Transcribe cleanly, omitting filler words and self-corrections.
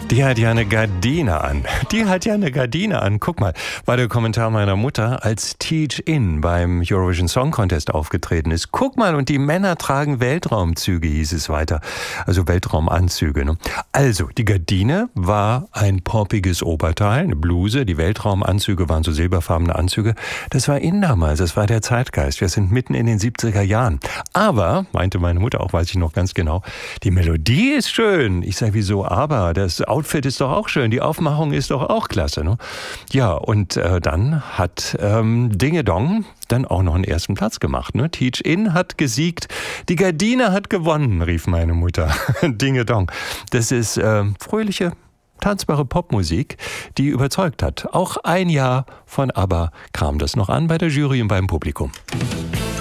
Die hat ja eine Gardine an. Die hat ja eine Gardine an. Guck mal, war der Kommentar meiner Mutter, als Teach-In beim Eurovision Song Contest aufgetreten ist. Guck mal, und die Männer tragen Weltraumzüge, hieß es weiter. Also Weltraumanzüge. Ne? Also, die Gardine war ein poppiges Oberteil, eine Bluse. Die Weltraumanzüge waren so silberfarbene Anzüge. Das war in damals, das war der Zeitgeist. Wir sind mitten in den 70er Jahren. Aber, meinte meine Mutter auch, weiß ich noch ganz genau, die Melodie ist schön. Ich sage, wieso aber? Das Outfit ist doch auch schön, die Aufmachung ist doch auch klasse. Ne? Ja, und dann hat Dinge Dong dann auch noch einen ersten Platz gemacht. Ne? Teach-In hat gesiegt, die Gardine hat gewonnen, rief meine Mutter. Dinge Dong. Das ist fröhliche, tanzbare Popmusik, die überzeugt hat. Auch ein Jahr von ABBA kam das noch an bei der Jury und beim Publikum.